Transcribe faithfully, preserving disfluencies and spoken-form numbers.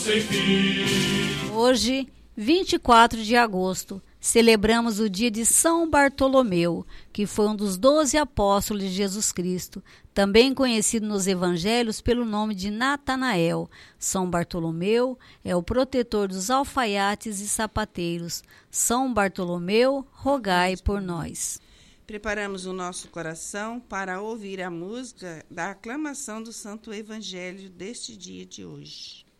Hoje, vinte e quatro de agosto, celebramos o dia de São Bartolomeu, que foi um dos doze apóstolos de Jesus Cristo, também conhecido nos evangelhos pelo nome de Natanael. São Bartolomeu é o protetor dos alfaiates e sapateiros. São Bartolomeu, rogai por nós. Preparamos o nosso coração para ouvir a música da aclamação do Santo Evangelho deste dia de hoje.